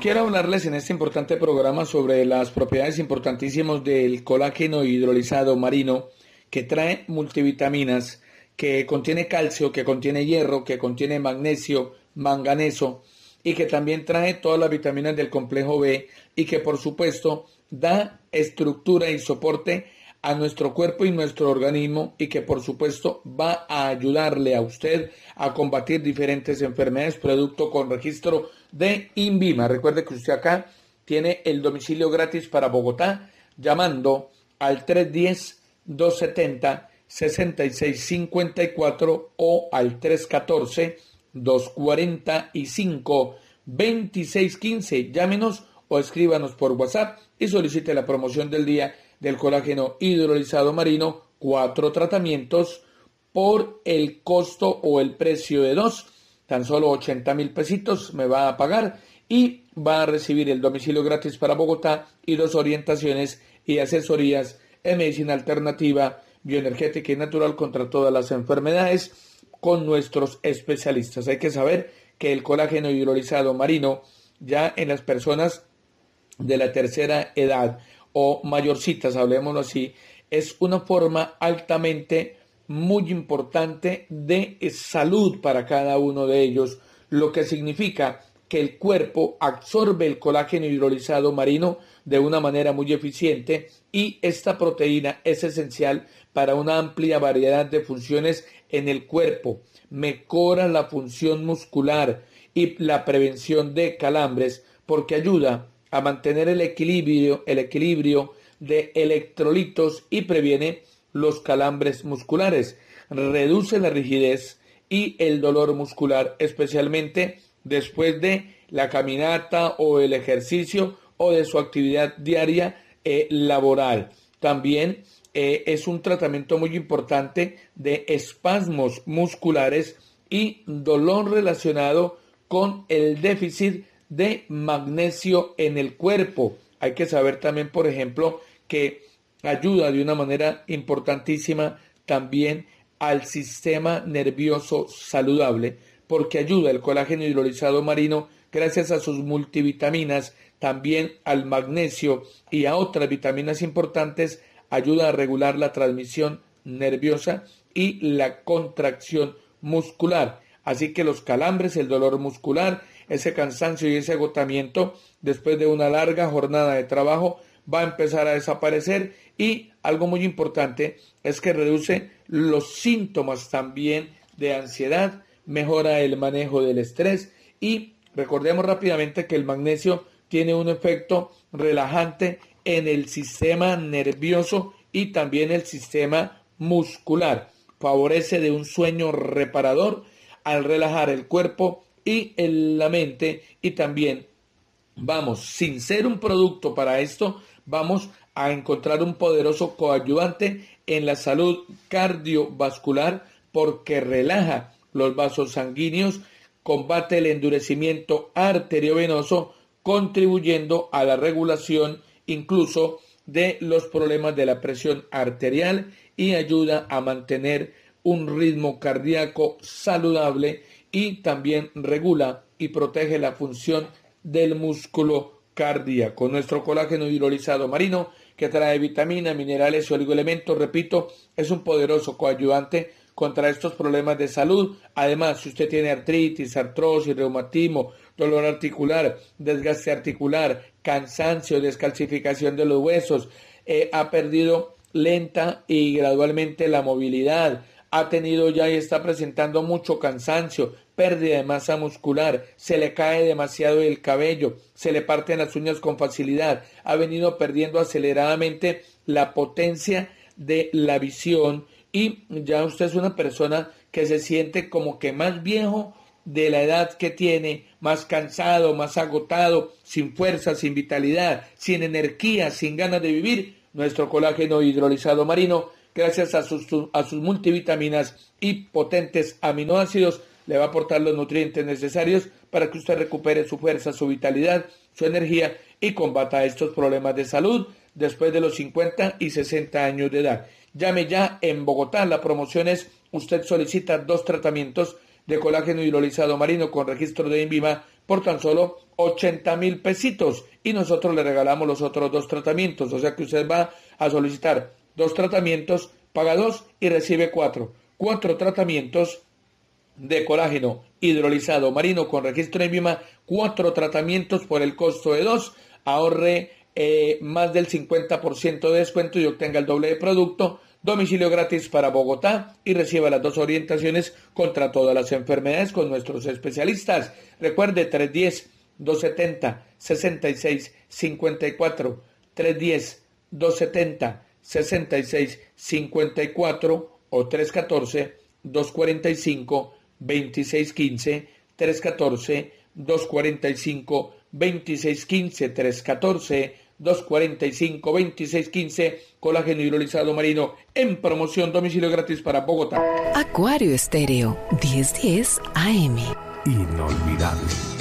Quiero hablarles en este importante programa sobre las propiedades importantísimas del colágeno hidrolizado marino, que trae multivitaminas, que contiene calcio, que contiene hierro, que contiene magnesio, manganeso y que también trae todas las vitaminas del complejo B y que por supuesto da estructura y soporte a nuestro cuerpo y nuestro organismo y que por supuesto va a ayudarle a usted a combatir diferentes enfermedades, producto con registro de INVIMA. Recuerde que usted acá tiene el domicilio gratis para Bogotá llamando al 310-270-6654 o al 314-245-2615. Llámenos o escríbanos por WhatsApp y solicite la promoción del día del colágeno hidrolizado marino, 4 tratamientos por el costo o el precio de 2, tan solo 80,000 pesitos me va a pagar y va a recibir el domicilio gratis para Bogotá y 2 orientaciones y asesorías en medicina alternativa, bioenergética y natural contra todas las enfermedades con nuestros especialistas. Hay que saber que el colágeno hidrolizado marino ya en las personas de la tercera edad o mayorcitas, hablemoslo así, es una forma altamente muy importante de salud para cada uno de ellos, lo que significa que el cuerpo absorbe el colágeno hidrolizado marino de una manera muy eficiente y esta proteína es esencial para una amplia variedad de funciones en el cuerpo, mejora la función muscular y la prevención de calambres porque ayuda a mantener el equilibrio de electrolitos y previene los calambres musculares, reduce la rigidez y el dolor muscular, especialmente después de la caminata o el ejercicio o de su actividad diaria laboral. También es un tratamiento muy importante de espasmos musculares y dolor relacionado con el déficit de magnesio en el cuerpo. Hay que saber también, por ejemplo, que ayuda de una manera importantísima también al sistema nervioso saludable, porque ayuda el colágeno hidrolizado marino gracias a sus multivitaminas, también al magnesio y a otras vitaminas importantes, ayuda a regular la transmisión nerviosa y la contracción muscular. Así que los calambres, el dolor muscular, ese cansancio y ese agotamiento después de una larga jornada de trabajo va a empezar a desaparecer y algo muy importante es que reduce los síntomas también de ansiedad, mejora el manejo del estrés y recordemos rápidamente que el magnesio tiene un efecto relajante en el sistema nervioso y también el sistema muscular. Favorece de un sueño reparador al relajar el cuerpo y la mente y también sin ser un producto para esto, vamos a encontrar un poderoso coadyuvante en la salud cardiovascular porque relaja los vasos sanguíneos, combate el endurecimiento arteriovenoso, contribuyendo a la regulación incluso de los problemas de la presión arterial y ayuda a mantener un ritmo cardíaco saludable y también regula y protege la función del músculo cardíaco. Nuestro colágeno hidrolizado marino, que trae vitaminas, minerales y oligoelementos, repito, es un poderoso coadyuvante contra estos problemas de salud. Además, si usted tiene artritis, artrosis, reumatismo, dolor articular, desgaste articular, cansancio, descalcificación de los huesos, ha perdido lenta y gradualmente la movilidad, ha tenido ya y está presentando mucho cansancio, pérdida de masa muscular, se le cae demasiado el cabello, se le parten las uñas con facilidad, ha venido perdiendo aceleradamente la potencia de la visión y ya usted es una persona que se siente como que más viejo de la edad que tiene, más cansado, más agotado, sin fuerza, sin vitalidad, sin energía, sin ganas de vivir. Nuestro colágeno hidrolizado marino, gracias a sus multivitaminas y potentes aminoácidos, le va a aportar los nutrientes necesarios para que usted recupere su fuerza, su vitalidad, su energía y combata estos problemas de salud después de los 50 y 60 años de edad. Llame ya en Bogotá, la promoción es, usted solicita 2 tratamientos de colágeno hidrolizado marino con registro de INVIMA por tan solo 80,000 pesitos y nosotros le regalamos los otros 2 tratamientos. O sea que usted va a solicitar 2 tratamientos, paga 2 y recibe 4. 4 tratamientos de colágeno hidrolizado marino con registro en INVIMA, 4 tratamientos por el costo de 2, ahorre más del 50% de descuento y obtenga el doble de producto, domicilio gratis para Bogotá y reciba las 2 orientaciones contra todas las enfermedades con nuestros especialistas. Recuerde 310-270-6654, 310-270-6654 o 314-245-2615, 314-245-2615, 314-245-2615, colágeno hidrolizado marino en promoción, domicilio gratis para Bogotá. Acuario Estéreo, 1010 AM. Inolvidable.